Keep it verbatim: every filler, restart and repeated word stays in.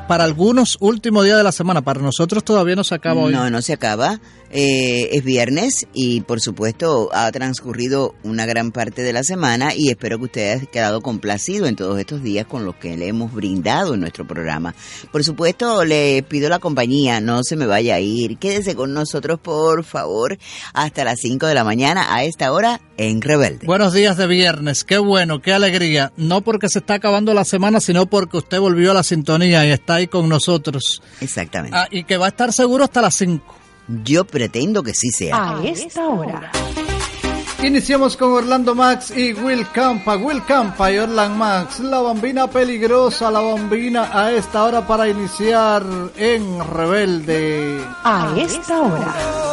para algunos último día de la semana, para nosotros todavía no se acaba hoy. No, no se acaba. Eh, es viernes y por supuesto ha transcurrido una gran parte de la semana y espero que usted haya quedado complacido en todos estos días con los que le hemos brindado en nuestro programa. Por supuesto le pido la compañía, no se me vaya a ir, quédese con nosotros por favor hasta las cinco de la mañana a esta hora en Rebelde. Buenos días de viernes, qué bueno, qué alegría, no porque se está acabando la semana sino porque usted volvió a la sintonía y está ahí con nosotros. Exactamente. Ah, y que va a estar seguro hasta las cinco. Yo pretendo que sí sea. A esta hora. Iniciamos con Orlando Max y Will Campa, Will Campa y Orlando Max, la bambina peligrosa, la bambina a esta hora para iniciar en Rebelde. A esta hora.